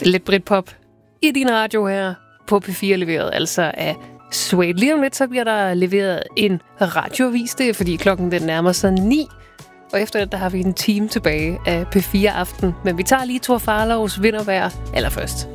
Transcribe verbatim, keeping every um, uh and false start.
Lidt Britpop i din radio her på P fire, leveret altså af Suede. Lige om lidt, så bliver der leveret en radioavis. Det er, fordi klokken den nærmer sig ni. Og efter det, der har vi en time tilbage af P fire Aften. Men vi tager lige Thor Farlows Vintervejr allerførst.